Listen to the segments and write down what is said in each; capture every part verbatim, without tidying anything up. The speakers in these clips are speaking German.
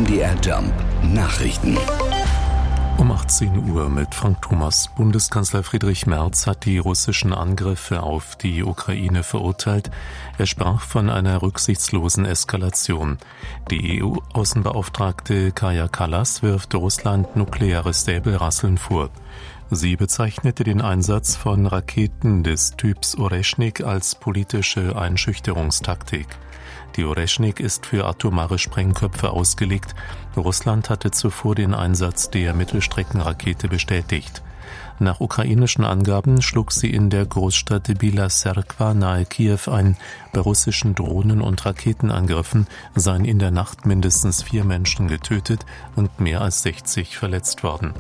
M D R Jump Nachrichten. Um achtzehn Uhr mit Frank Thomas. Bundeskanzler Friedrich Merz hat die russischen Angriffe auf die Ukraine verurteilt. Er sprach von einer rücksichtslosen Eskalation. Die E U-Außenbeauftragte Kaja Kallas wirft Russland nukleares Säbelrasseln vor. Sie bezeichnete den Einsatz von Raketen des Typs Oreschnik als politische Einschüchterungstaktik. Die Oreschnik ist für atomare Sprengköpfe ausgelegt. Russland hatte zuvor den Einsatz der Mittelstreckenrakete bestätigt. Nach ukrainischen Angaben schlug sie in der Großstadt Bila Tserkva nahe Kiew ein. Bei russischen Drohnen- und Raketenangriffen seien in der Nacht mindestens vier Menschen getötet und mehr als sechzig verletzt worden.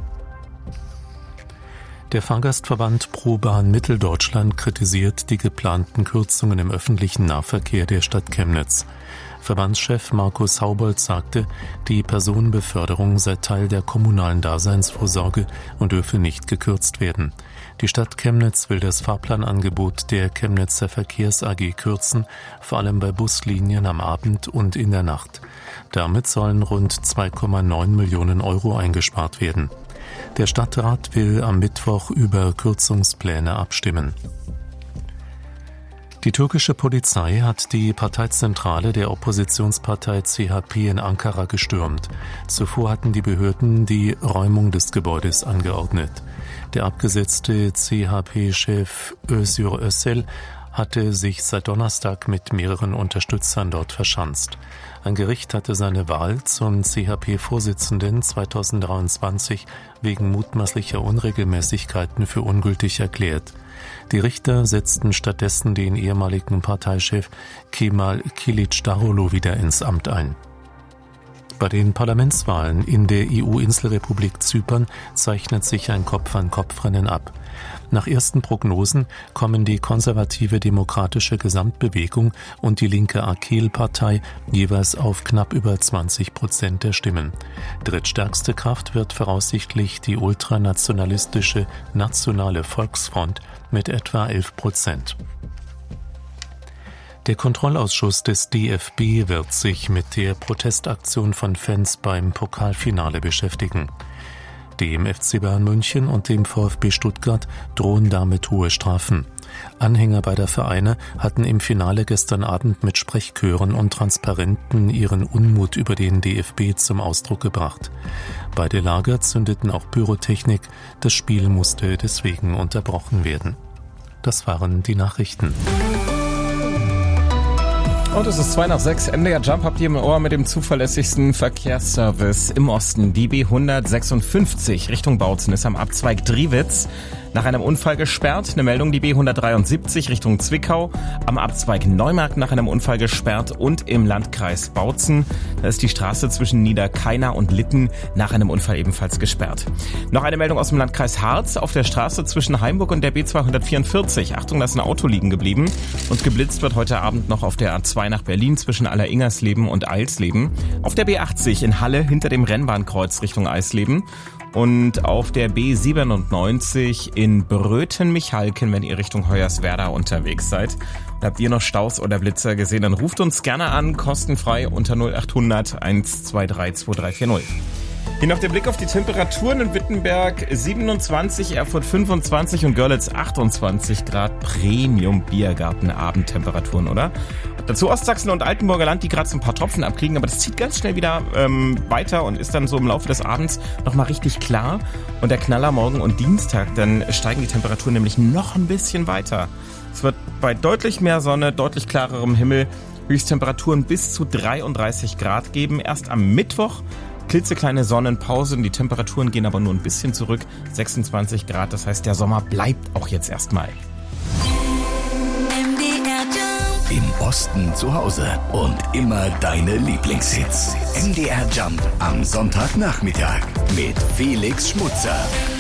Der Fahrgastverband ProBahn Mitteldeutschland kritisiert die geplanten Kürzungen im öffentlichen Nahverkehr der Stadt Chemnitz. Verbandschef Markus Haubold sagte, die Personenbeförderung sei Teil der kommunalen Daseinsvorsorge und dürfe nicht gekürzt werden. Die Stadt Chemnitz will das Fahrplanangebot der Chemnitzer Verkehrs A G kürzen, vor allem bei Buslinien am Abend und in der Nacht. Damit sollen rund zwei Komma neun Millionen Euro eingespart werden. Der Stadtrat will am Mittwoch über Kürzungspläne abstimmen. Die türkische Polizei hat die Parteizentrale der Oppositionspartei C H P in Ankara gestürmt. Zuvor hatten die Behörden die Räumung des Gebäudes angeordnet. Der abgesetzte C H P-Chef Özgür Özel hatte sich seit Donnerstag mit mehreren Unterstützern dort verschanzt. Ein Gericht hatte seine Wahl zum C H P-Vorsitzenden zweitausenddreiundzwanzig wegen mutmaßlicher Unregelmäßigkeiten für ungültig erklärt. Die Richter setzten stattdessen den ehemaligen Parteichef Kemal Kılıçdaroğlu wieder ins Amt ein. Bei den Parlamentswahlen in der E U-Inselrepublik Zypern zeichnet sich ein Kopf-an-Kopf-Rennen ab. Nach ersten Prognosen kommen die konservative Demokratische Gesamtbewegung und die linke Akel-Partei jeweils auf knapp über zwanzig Prozent der Stimmen. Drittstärkste Kraft wird voraussichtlich die ultranationalistische Nationale Volksfront mit etwa elf Prozent. Der Kontrollausschuss des D F B wird sich mit der Protestaktion von Fans beim Pokalfinale beschäftigen. Dem F C Bayern München und dem VfB Stuttgart drohen damit hohe Strafen. Anhänger beider Vereine hatten im Finale gestern Abend mit Sprechchören und Transparenten ihren Unmut über den D F B zum Ausdruck gebracht. Beide Lager zündeten auch Pyrotechnik, das Spiel musste deswegen unterbrochen werden. Das waren die Nachrichten. Und es ist zwei nach sechs. M D R Jump habt ihr im Ohr mit dem zuverlässigsten Verkehrsservice im Osten. Die B hundertsechsundfünfzig Richtung Bautzen ist am Abzweig Driwitz nach einem Unfall gesperrt. Eine Meldung, die B hundertdreiundsiebzig Richtung Zwickau am Abzweig Neumarkt nach einem Unfall gesperrt und im Landkreis Bautzen. Da ist die Straße zwischen Niederkaina und Litten nach einem Unfall ebenfalls gesperrt. Noch eine Meldung aus dem Landkreis Harz. Auf der Straße zwischen Heimburg und der B zweihundertvierundvierzig. Achtung, da ist ein Auto liegen geblieben und geblitzt wird heute Abend noch auf der A zwei nach Berlin zwischen Alleringersleben und Eilsleben. Auf der B achtzig in Halle hinter dem Rennbahnkreuz Richtung Eisleben. Und auf der B siebenundneunzig in Bröthen-Michalken, wenn ihr Richtung Hoyerswerda unterwegs seid. Und habt ihr noch Staus oder Blitzer gesehen, dann ruft uns gerne an, kostenfrei unter null achthundert eins zwei drei zwei drei vier null. Hier noch der Blick auf die Temperaturen in Wittenberg, siebenundzwanzig, Erfurt fünfundzwanzig und Görlitz achtundzwanzig Grad, Premium-Biergarten-Abendtemperaturen, oder? Dazu Ostsachsen und Altenburger Land, die gerade so ein paar Tropfen abkriegen, aber das zieht ganz schnell wieder ähm, weiter und ist dann so im Laufe des Abends nochmal richtig klar. Und der Knaller morgen und Dienstag, dann steigen die Temperaturen nämlich noch ein bisschen weiter. Es wird bei deutlich mehr Sonne, deutlich klarerem Himmel Höchsttemperaturen bis zu dreiunddreißig Grad geben. Erst am Mittwoch klitzekleine Sonnenpausen, die Temperaturen gehen aber nur ein bisschen zurück, sechsundzwanzig Grad, das heißt, der Sommer bleibt auch jetzt erstmal. Im Osten zu Hause und immer deine Lieblingshits. M D R Jump am Sonntagnachmittag mit Felix Schmutzer.